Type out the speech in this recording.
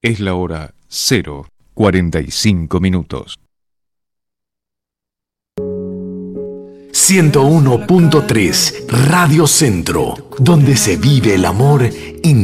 Es la hora 0:45. 101.3 Radio Centro, donde se vive el amor